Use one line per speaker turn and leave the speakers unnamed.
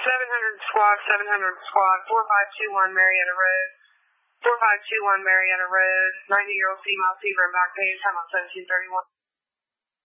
700 squad, 700 squad, 4521 Marietta Road. 4521 Marietta Road, 90-year-old female fever and back pain, time on 1731.